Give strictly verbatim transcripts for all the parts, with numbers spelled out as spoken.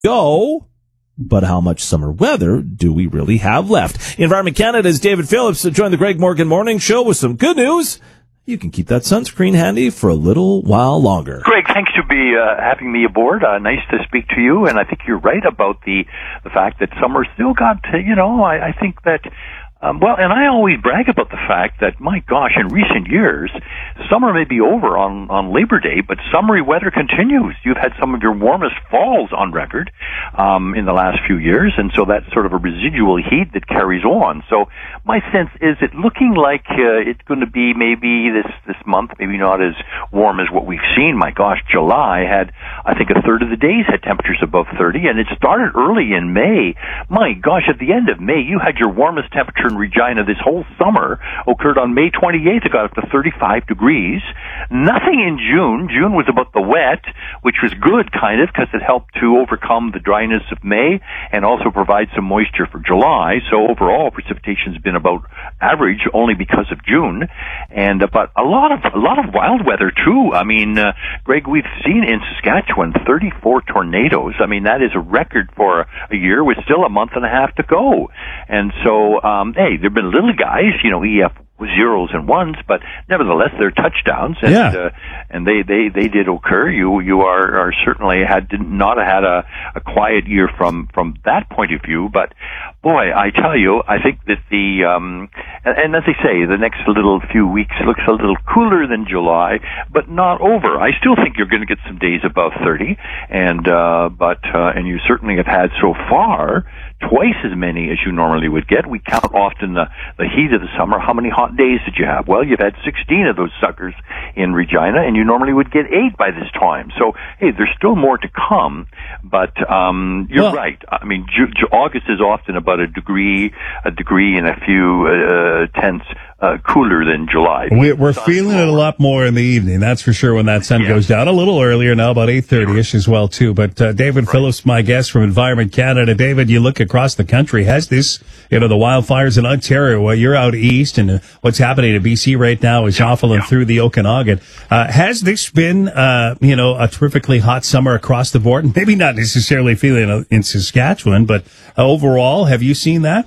go, but how much summer weather do we really have left? Environment Canada's David Phillips joined the Greg Morgan Morning Show with some good news. You can keep that sunscreen handy for a little while longer. Greg, thanks to be uh, having me aboard. Uh, nice to speak to you, and I think you're right about the the fact that summer still got, to, you know, I, I think that, um, well, and I always brag about the fact that, my gosh, in recent years, summer may be over on, on Labor Day, but summery weather continues. You've had some of your warmest falls on record um, in the last few years, and so that's sort of a residual heat that carries on. So my sense is it looking like uh, it's going to be maybe this, this month, maybe not as warm as what we've seen. My gosh, July had, I think, a third of the days had temperatures above thirty, and it started early in May. My gosh, at the end of May, you had your warmest temperature in Regina this whole summer occurred on May twenty-eighth. It got up to thirty-five degrees. Nothing in June. June was about the wet, which was good, kind of, because it helped to overcome the dryness of May and also provide some moisture for July. So overall, precipitation's been about average only because of June. And uh, but a lot of a lot of wild weather too. I mean, uh, Greg, we've seen in Saskatchewan thirty-four tornadoes. I mean, that is a record for a year with still a month and a half to go. And so, um, hey, there've been little guys, you know, E F zeros and ones, but nevertheless they're touchdowns, and yeah. uh, and they, they, they did occur. You you are, are certainly had did not have had a, a quiet year from from that point of view. But boy, I tell you, I think that the um, and, and as they say, the next little few weeks looks a little cooler than July, but not over. I still think you're going to get some days above thirty, and uh, but uh, and you certainly have had so far twice as many as you normally would get. We count often the, the heat of the summer. How many hot days did you have? Well, you've had sixteen of those suckers in Regina, and you normally would get eight by this time. So, hey, there's still more to come, but um, you're well, right. I mean, Ju- Ju- August is often about a degree, a degree and a few uh, tenths uh, cooler than July. We're, we're feeling it a lot more in the evening, that's for sure, when that sun yeah. goes down. A little earlier now, about eight thirty-ish as well, too. But uh, David right. Phillips, my guest from Environment Canada. David, you look across the country, has this, you know, the wildfires in Ontario, well, you're out east, and uh, what's happening in B C right now is awful and through the Okanagan. Uh, has this been, uh, you know, a terrifically hot summer across the board? Maybe not necessarily feeling in Saskatchewan, but uh, overall, have you seen that?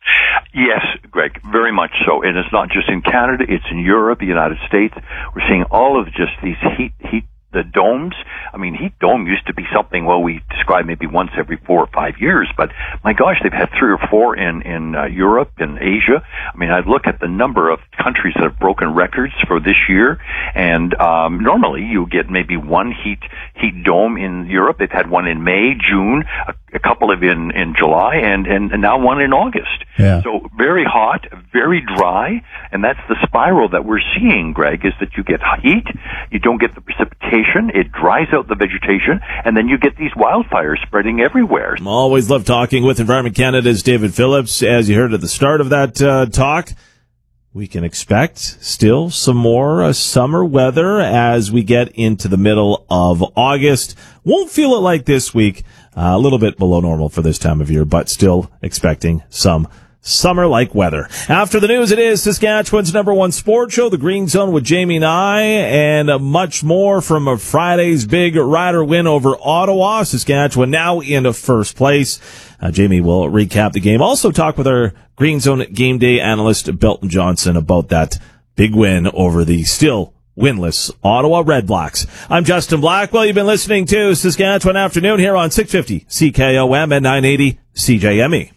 Yes, Greg, very much so. And it's not just in Canada, it's in Europe, the United States. We're seeing all of just these heat, heat, the domes. I mean, heat dome used to be something, well, we describe maybe once every four or five years, but my gosh, they've had three or four in, in uh, Europe and Asia. I mean, I look at the number of countries that have broken records for this year, and um, normally you get maybe one heat, heat dome in Europe. They've had one in May, June, a, a couple of in, in July, and, and, and now one in August. Yeah. So very hot, very dry, and that's the spiral that we're seeing, Greg, is that you get heat, you don't get the precipitation, it dries out the vegetation, and then you get these wildfires spreading everywhere. Always love talking with Environment Canada's David Phillips. As you heard at the start of that uh, talk, we can expect still some more uh, summer weather as we get into the middle of August. Won't feel it like this week. Uh, a little bit below normal for this time of year, but still expecting some summer-like weather. After the news, it is Saskatchewan's number one sports show, The Green Zone with Jamie Nye, and uh, much more from a Friday's big Rider win over Ottawa. Saskatchewan now in first place. Uh, Jamie will recap the game. Also talk with our Green Zone game day analyst, Belton Johnson, about that big win over the still winless Ottawa Redblacks. I'm Justin Blackwell. You've been listening to Saskatchewan Afternoon here on six fifty C K O M and nine eighty C J M E.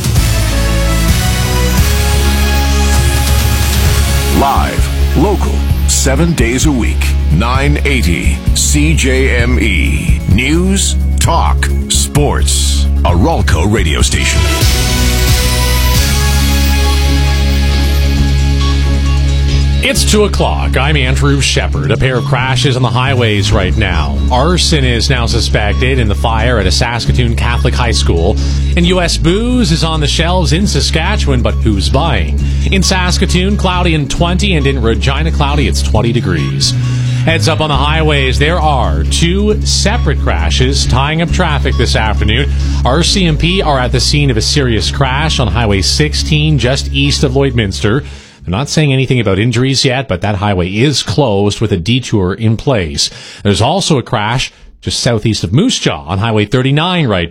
Live, local, seven days a week, nine eighty C J M E. News, talk, sports. A Ralco radio station. It's two o'clock. I'm Andrew Shepard. A pair of crashes on the highways right now. Arson is now suspected in the fire at a Saskatoon Catholic high school. And U S booze is on the shelves in Saskatchewan, but who's buying? In Saskatoon, cloudy and twenty, and in Regina, cloudy, it's twenty degrees. Heads up on the highways, there are two separate crashes tying up traffic this afternoon. R C M P are at the scene of a serious crash on Highway sixteen just east of Lloydminster. They're not saying anything about injuries yet, but that highway is closed with a detour in place. There's also a crash just southeast of Moose Jaw on Highway thirty-nine right